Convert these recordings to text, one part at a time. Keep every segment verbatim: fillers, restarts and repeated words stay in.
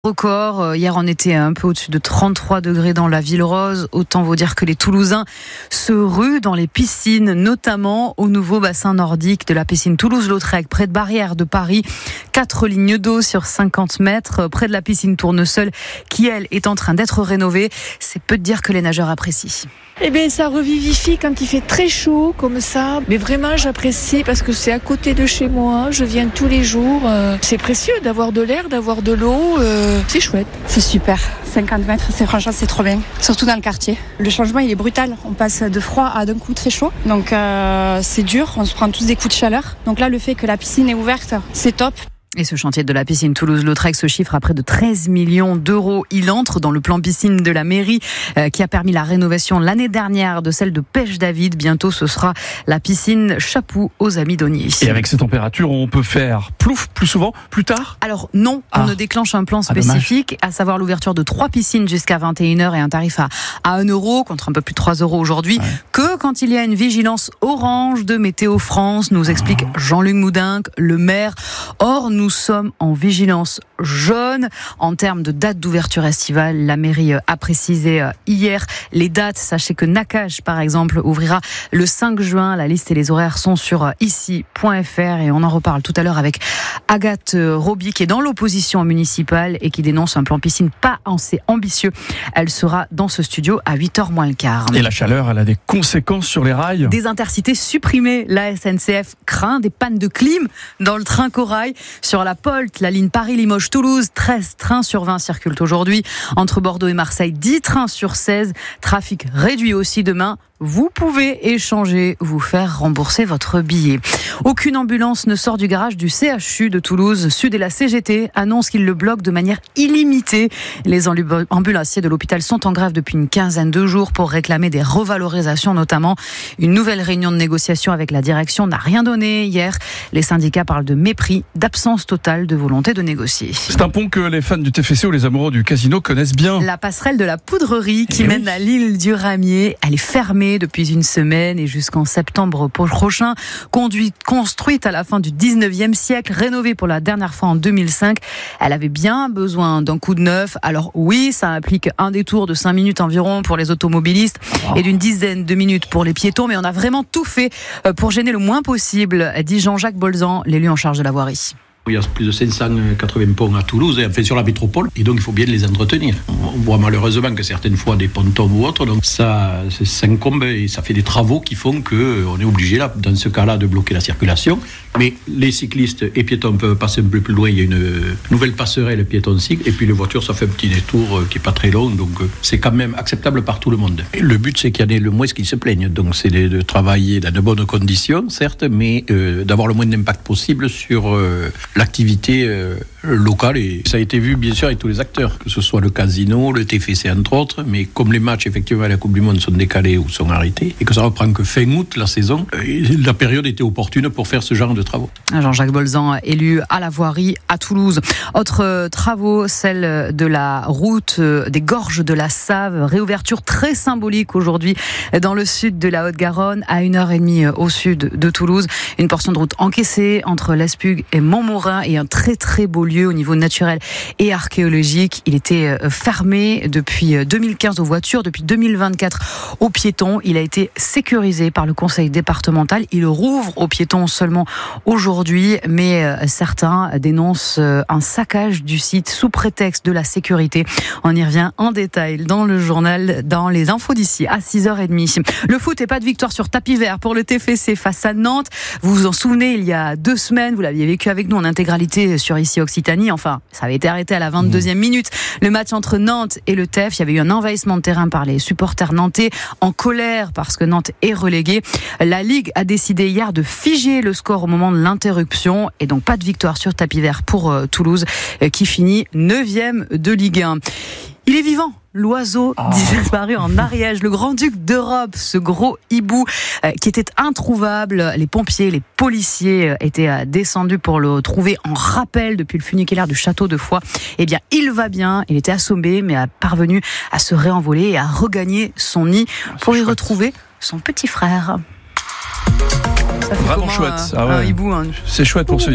Record, hier on était un peu au-dessus de trente-trois degrés dans la ville rose. Autant vous dire que les Toulousains se ruent dans les piscines, notamment au nouveau bassin nordique de la piscine Toulouse-Lautrec, près de Barrière de Paris. Quatre lignes d'eau sur cinquante mètres, près de la piscine Tournesol, qui elle est en train d'être rénovée. C'est peu de dire que les nageurs apprécient. Eh bien, ça revivifie quand il fait très chaud comme ça. Mais vraiment, j'apprécie parce que c'est à côté de chez moi. Je viens tous les jours. Euh, c'est précieux d'avoir de l'air, d'avoir de l'eau. Euh, c'est chouette. C'est super. cinquante mètres, c'est franchement, c'est trop bien. Surtout dans le quartier. Le changement, il est brutal. On passe de froid à d'un coup très chaud. Donc, euh, c'est dur. On se prend tous des coups de chaleur. Donc là, le fait que la piscine est ouverte, c'est top. Et ce chantier de la piscine Toulouse-Lautrec se chiffre à près de treize millions d'euros. Il entre dans le plan piscine de la mairie euh, qui a permis la rénovation l'année dernière de celle de Pêche-David. Bientôt, ce sera la piscine Chapoux aux Amis d'Ognier. Et avec ces températures, on peut faire plouf plus souvent, plus tard ? Alors non, ah. on ne déclenche un plan spécifique, ah, à savoir l'ouverture de trois piscines jusqu'à vingt et une heures et un tarif à, à un euro, contre un peu plus de trois euros aujourd'hui, ouais. que quand il y a une vigilance orange de Météo France, nous explique ah. Jean-Luc Moudinque, le maire. Or, nous Nous sommes en vigilance jaune. En termes de date d'ouverture estivale, la mairie a précisé hier les dates. Sachez que Nacage, par exemple, ouvrira le cinq juin. La liste et les horaires sont sur ici point f r et on en reparle tout à l'heure avec Agathe Roby, qui est dans l'opposition municipale et qui dénonce un plan piscine pas assez ambitieux. Elle sera dans ce studio à huit heures moins le quart. Et la chaleur, elle a des conséquences sur les rails ? Des intercités supprimées. La S N C F craint des pannes de clim dans le train Corail. Sur la Polte, la ligne Paris-Limoges-Toulouse, treize trains sur vingt circulent aujourd'hui. Entre Bordeaux et Marseille, dix trains sur seize. Trafic réduit aussi demain. Vous pouvez échanger, vous faire rembourser votre billet. Aucune ambulance ne sort du garage du C H U de Toulouse. Sud et la C G T annoncent qu'ils le bloquent de manière illimitée. Les ambulanciers de l'hôpital sont en grève depuis une quinzaine de jours pour réclamer des revalorisations notamment. Une nouvelle réunion de négociation avec la direction n'a rien donné hier. Les syndicats parlent de mépris, d'absence totale de volonté de négocier. C'est un pont que les fans du T F C ou les amoureux du casino connaissent bien. La passerelle de la Poudrerie qui et mène oui. à l'île du Ramier, elle est fermée depuis une semaine et jusqu'en septembre prochain. Conduite, construite à la fin du dix-neuvième siècle, rénovée pour la dernière fois en deux mille cinq, elle avait bien besoin d'un coup de neuf. Alors oui, ça implique un détour de cinq minutes environ pour les automobilistes oh. et d'une dizaine de minutes pour les piétons, mais on a vraiment tout fait pour gêner le moins possible, dit Jean-Jacques Bolzan, l'élu en charge de la voirie. Il y a plus de cinq cent quatre-vingts ponts à Toulouse, enfin sur la métropole, et donc il faut bien les entretenir. On voit malheureusement que certaines fois des pontons ou autres, donc ça, ça incombe et ça fait des travaux qui font qu'on est obligé, là, dans ce cas-là, de bloquer la circulation. Mais les cyclistes et piétons peuvent passer un peu plus loin, il y a une nouvelle passerelle piéton-cycle, et puis les voitures, ça fait un petit détour qui n'est pas très long, donc c'est quand même acceptable par tout le monde. Et le but, c'est qu'il y en ait le moins qui se plaignent, donc c'est de, de travailler dans de bonnes conditions, certes, mais euh, d'avoir le moins d'impact possible sur euh, l'activité euh, locale, et ça a été vu bien sûr avec tous les acteurs, que ce soit le casino, le T F C entre autres, mais comme les matchs effectivement à la Coupe du Monde sont décalés ou sont arrêtés, et que ça reprend que fin août la saison, euh, la période était opportune pour faire ce genre de travaux. Jean-Jacques Bolzan, élu à la voirie à Toulouse. Autres travaux, celle de la route des Gorges de la Save, réouverture très symbolique aujourd'hui dans le sud de la Haute-Garonne, à une heure et demie au sud de Toulouse. Une portion de route encaissée entre l'Espugue et Montmorin, et un très très beau lieu au niveau naturel et archéologique. Il était fermé depuis deux mille quinze aux voitures, depuis deux mille vingt-quatre aux piétons. Il a été sécurisé par le conseil départemental. Il rouvre aux piétons seulement aujourd'hui, mais certains dénoncent un saccage du site sous prétexte de la sécurité. On y revient en détail dans le journal, dans les infos d'ici à six heures trente. Le foot et pas de victoire sur tapis vert pour le T F C face à Nantes. Vous vous en souvenez, il y a deux semaines, vous l'aviez vécu avec nous en intégralité sur ici Occitanie. Enfin, ça avait été arrêté à la vingt-deuxième minute. Le match entre Nantes et le T E F, il y avait eu un envahissement de terrain par les supporters nantais en colère parce que Nantes est relégué. La Ligue a décidé hier de figer le score au moment de l'interruption, et donc pas de victoire sur tapis vert pour euh, Toulouse euh, qui finit neuvième de Ligue un. Il est vivant, l'oiseau oh. disparu en Ariège, le grand-duc d'Europe, ce gros hibou euh, qui était introuvable. Les pompiers, les policiers euh, étaient euh, descendus pour le trouver en rappel depuis le funiculaire du château de Foix. Eh bien, il va bien, il était assommé, mais a parvenu à se réenvoler et à regagner son nid oh, pour y chouette. retrouver son petit frère. Vraiment chouette. Un, ah ouais. un hibou, hein. C'est chouette pour ce hibou.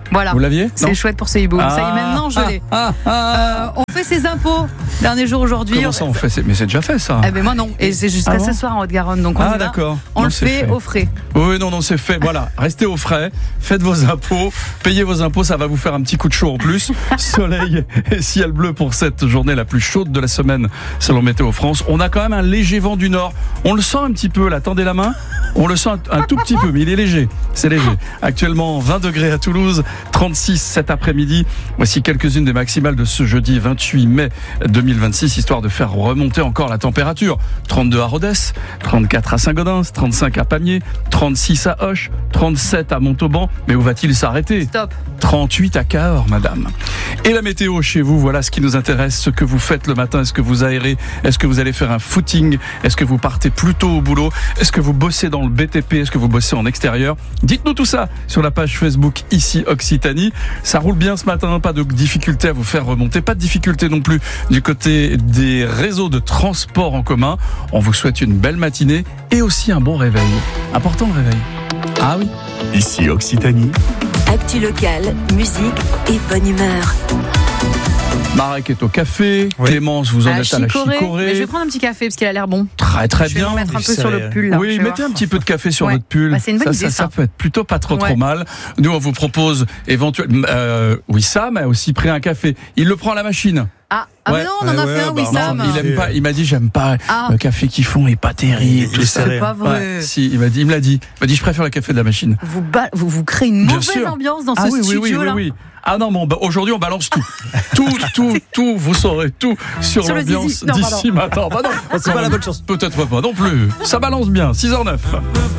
Voilà. Vous l'aviez ? C'est Non chouette pour ce hiboum. Ah, Ça y est, maintenant, je l'ai. Ah, ah, Euh, on fait ses impôts. Dernier jour aujourd'hui. Comment ça on fait ? Mais c'est déjà fait ça. Eh ben moi non. Et c'est jusqu'à Ah bon ce soir en Haute-Garonne. Donc on y Ah va. d'accord. On Non, le c'est fait, au frais. Oui, non, non, c'est fait. Voilà, restez au frais, faites vos impôts, payez vos impôts, ça va vous faire un petit coup de chaud en plus. Soleil et ciel bleu pour cette journée la plus chaude de la semaine, selon Météo France. On a quand même un léger vent du nord. On le sent un petit peu, là, tendez la main. On le sent un, un tout petit peu, mais il est léger. C'est léger. Actuellement, vingt degrés à Toulouse, trente-six cet après-midi. Voici quelques-unes des maximales de ce jeudi vingt-huit mai deux mille vingt-six, histoire de faire remonter encore la température. trente-deux à Rodez, trente-quatre à Saint-Gaudens, trente-cinq à Pamiers, trente-six à Auch, trente-sept à Montauban. Mais où va-t-il s'arrêter ? Stop. trente-huit à Cahors, madame. Et la météo chez vous, voilà ce qui nous intéresse, ce que vous faites le matin. Est-ce que vous aérez ? Est-ce que vous allez faire un footing ? Est-ce que vous partez plus tôt au boulot ? Est-ce que vous bossez dans le B T P ? Est-ce que vous bossez en extérieur ? Dites-nous tout ça sur la page Facebook Ici Occitanie. Ça roule bien ce matin, pas de difficulté à vous faire remonter, pas de difficulté non plus du côté des réseaux de transport en commun. On vous souhaite une belle matinée et aussi un bon réveil. Important le réveil. Ah oui. Ici Occitanie. Actu locale, musique et bonne humeur. Marek est au café, Oui. Clémence, vous en À êtes à la Chicorée. chicorée. Mais je vais prendre un petit café parce qu'il a l'air bon. Très très Je vais bien. en mettre un du peu sur le céréales. pull là. Oui, Je vais mettez voir. un petit peu de café sur Ouais. votre pull. Bah, c'est une bonne ça, idée, ça, ça ça. peut être plutôt pas trop trop Ouais. mal. Nous, on vous propose éventuellement. Euh, Wissam a aussi pris un café. Il le prend à la machine. Ah, ah Ouais. mais non, on en a Ouais, fait un, ouais, bah, Wissam. non, Il c'est- aime pas. Il m'a dit j'aime pas Ah. le café qu'ils font est pas terrible. Il tout est ça. serré. C'est pas vrai. Ouais, si, il m'a dit, il me l'a dit. Il m'a dit je préfère le café de la machine. Vous, ba- vous, vous créez une Bien mauvaise sûr. ambiance dans Ah ce oui, oui, studio oui, oui, là. oui. Ah non, bon, bah, aujourd'hui on balance tout, tout, tout, tout. Vous saurez tout sur, Sur le l'ambiance zizi. Non, d'ici matin. Bah non, C'est pas la bonne chose. Peut-être pas non plus. Ça balance bien. six heures zéro neuf.